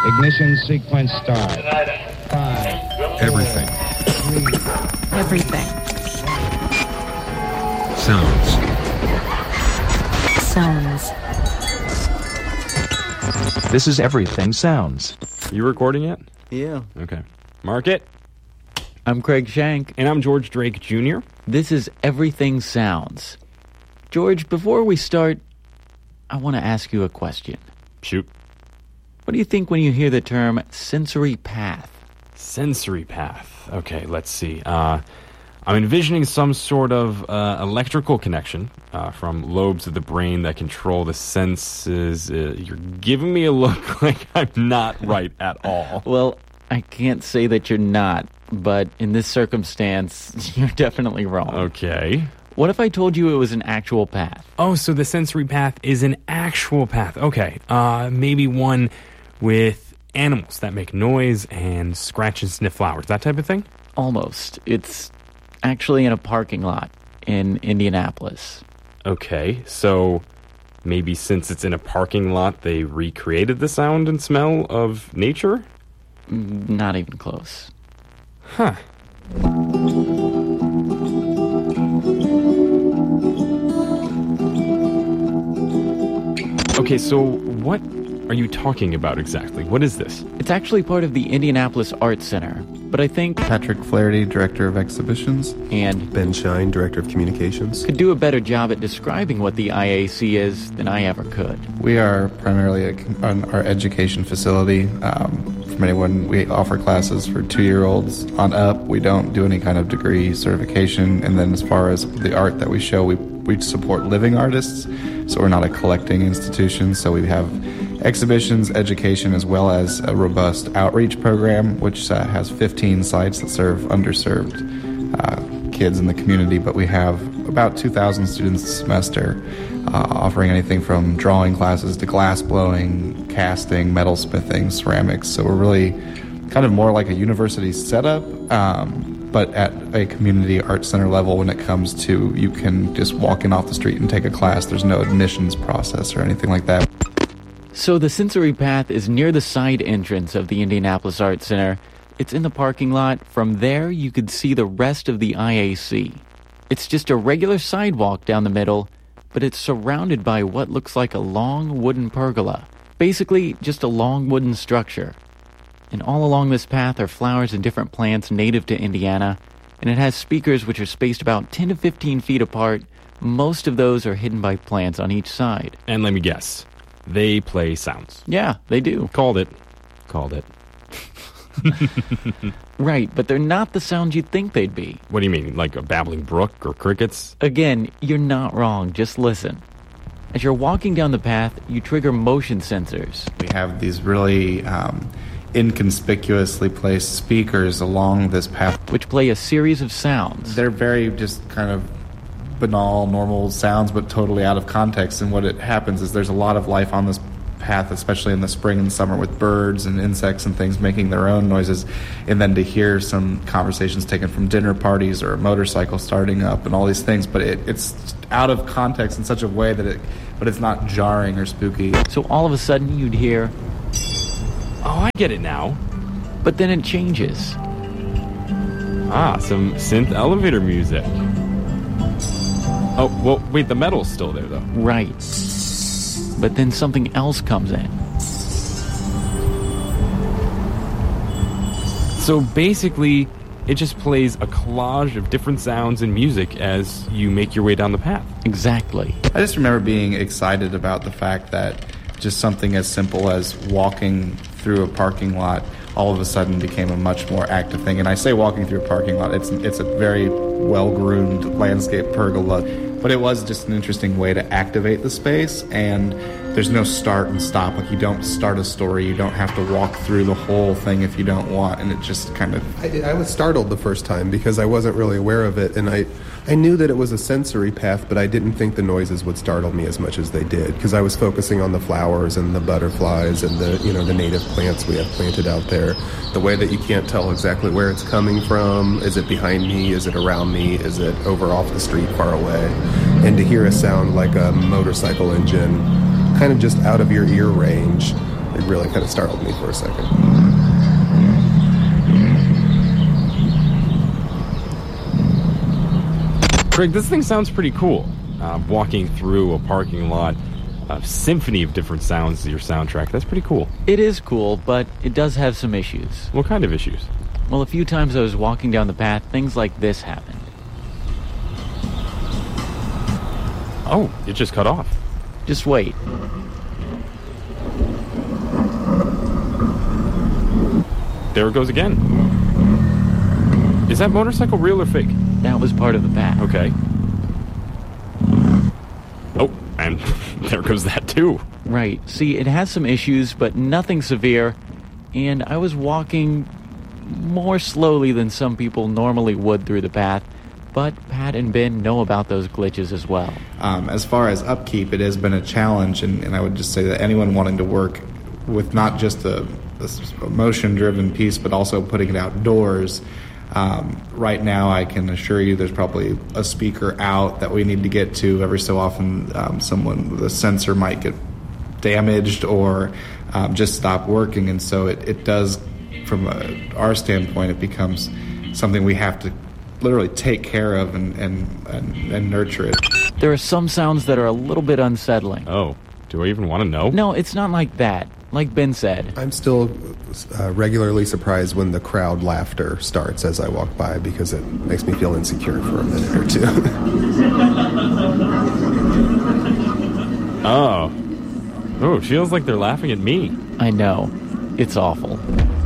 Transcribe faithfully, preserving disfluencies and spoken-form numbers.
Ignition sequence start. Five. Everything. Three. Everything. Sounds. Sounds. This is Everything Sounds. You recording it? Yeah. Okay. Mark it. I'm Craig Shank. And I'm George Drake Junior This is Everything Sounds. George, before we start, I want to ask you a question. Shoot. What do you think when you hear the term sensory path? Sensory path. Okay, let's see. Uh, I'm envisioning some sort of uh, electrical connection uh, from lobes of the brain that control the senses. Uh, you're giving me a look like I'm not right at all. Well, I can't say that you're not, but in this circumstance, you're definitely wrong. Okay. What if I told you it was an actual path? Oh, so the sensory path is an actual path. Okay. Uh, maybe one with animals that make noise and scratch and sniff flowers, that type of thing? Almost. It's actually in a parking lot in Indianapolis. Okay, so maybe since it's in a parking lot, they recreated the sound and smell of nature? Not even close. Huh. Okay, so what are you talking about exactly? What is this? It's actually part of the Indianapolis Arts Center, but I think Patrick Flaherty, Director of Exhibitions. And Ben Shine, Director of Communications. Could do a better job at describing what the I A C is than I ever could. We are primarily a, an, our education facility. Um, from anyone, we offer classes for two-year-olds on up. We don't do any kind of degree certification. And then as far as the art that we show, we, we support living artists. So we're not a collecting institution. So we have exhibitions, education, as well as a robust outreach program, which uh, has fifteen sites that serve underserved uh, kids in the community. But we have about two thousand students a semester, uh, offering anything from drawing classes to glass blowing, casting, metal smithing, ceramics. So we're really kind of more like a university setup, um, but at a community arts center level when it comes to you can just walk in off the street and take a class. There's no admissions process or anything like that. So the sensory path is near the side entrance of the Indianapolis Arts Center. It's in the parking lot. From there, you could see the rest of the I A C. It's just a regular sidewalk down the middle, but it's surrounded by what looks like a long wooden pergola. Basically, just a long wooden structure. And all along this path are flowers and different plants native to Indiana, and it has speakers which are spaced about ten to fifteen feet apart. Most of those are hidden by plants on each side. And let me guess. They play sounds. Yeah, they do. Called it. Called it. Right, but they're not the sounds you'd think they'd be. What do you mean, like a babbling brook or crickets? Again, you're not wrong. Just listen. As you're walking down the path, you trigger motion sensors. We have these really um, inconspicuously placed speakers along this path, which play a series of sounds. They're very just kind of banal, normal sounds, but totally out of context. And what it happens is there's a lot of life on this path, especially in the spring and summer, with birds and insects and things making their own noises. And then to hear some conversations taken from dinner parties or a motorcycle starting up and all these things, but it, it's out of context in such a way that it, but it's not jarring or spooky. So all of a sudden you'd hear, oh, I get it now. But then it changes. Ah, some synth elevator music. Oh, well, wait, the metal's still there, though. Right. But then something else comes in. So basically, it just plays a collage of different sounds and music as you make your way down the path. Exactly. I just remember being excited about the fact that just something as simple as walking through a parking lot all of a sudden became a much more active thing. And I say walking through a parking lot, it's it's a very well-groomed landscape pergola, but it was just an interesting way to activate the space, and there's no start and stop. Like, you don't start a story, you don't have to walk through the whole thing if you don't want, and it just kind of... I, I was startled the first time because I wasn't really aware of it, and I, I knew that it was a sensory path, but I didn't think the noises would startle me as much as they did, because I was focusing on the flowers and the butterflies and the, you know, the native plants we have planted out there. The way that you can't tell exactly where it's coming from. Is it behind me? Is it around me? Is it over off the street far away? And to hear a sound like a motorcycle engine kind of just out of your ear range It really kind of startled me for a second. Craig, this thing sounds pretty cool. Uh, walking through a parking lot, a symphony of different sounds to your soundtrack. That's pretty cool. It is cool, but it does have some issues. What kind of issues? Well, a few times I was walking down the path, things like this happened. Oh, it just cut off. Just wait. There it goes again. Is that motorcycle real or fake? That was part of the path. Okay. Oh, and there goes that too. Right. See, it has some issues, but nothing severe. And I was walking more slowly than some people normally would through the path. But Pat and Ben know about those glitches as well. Um, as far as upkeep, it has been a challenge, and, and I would just say that anyone wanting to work with not just a, a motion-driven piece, but also putting it outdoors, um, right now I can assure you there's probably a speaker out that we need to get to. Every so often, um, someone with a sensor might get damaged or um, just stop working, and so it, it does, from a, our standpoint, it becomes something we have to literally take care of and, and, and, and nurture it. There are some sounds that are a little bit unsettling. Oh, do I even want to know? No, it's not like that. Like Ben said. I'm still uh, regularly surprised when the crowd laughter starts as I walk by because it makes me feel insecure for a minute or two. Oh. Oh, it feels like they're laughing at me. I know. It's awful.